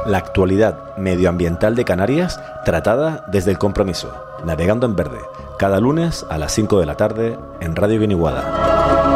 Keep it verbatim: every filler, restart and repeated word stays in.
La actualidad medioambiental de Canarias tratada desde el compromiso. Navegando en Verde, cada lunes a las cinco de la tarde en Radio Guiniguada.